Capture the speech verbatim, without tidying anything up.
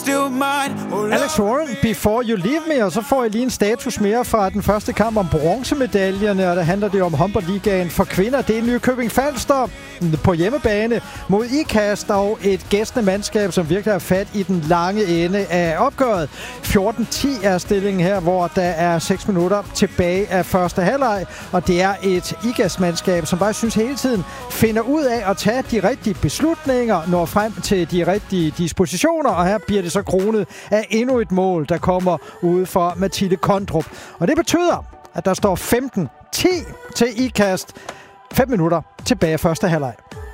still mine. Oh, Alex Warren, Before You Leave Me, og så får jeg lige en status mere fra den første kamp om bronzemedaljerne, og der handler det om håndboldligaen for kvinder. Det er Nykøbing Falster på hjemmebane mod IKAST og et gæstende mandskab, som virkelig har fat i den lange ende af opgøret. fjorten ti er stillingen her, hvor der er seks minutter tilbage af første halvleg, og det er et IKAST-mandskab, som bare synes hele tiden finder ud af at tage de rigtige beslutninger, når frem til de rigtige dispositioner, og her bliver det så kronet af endnu et mål, der kommer ude for Mathilde Kondrup. Og det betyder, at der står femten ti til IKAST. fem minutter tilbage af første halvleg.